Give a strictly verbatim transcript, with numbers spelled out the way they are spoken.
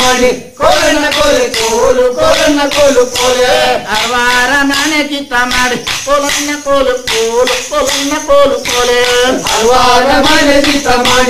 ಮಾಡಿ ಕೋಲನ್ನ ಕೋಲೆ ಕೋಲು ಕೋಲನ್ನ ಕೋಲು ಕೋಲೆ ಹಲವಾರ ನಾನೇ ಚಿತ್ತ ಮಾಡಿ ಕೋಲನ್ನ ಕೋಲು ಕೋಲು ಕೋಲನ್ನ ಕೋಲು ಕೋಲೆ ಹಲವಾರ ಮನೆ ಚಿತ್ತ ಮಾಡಿ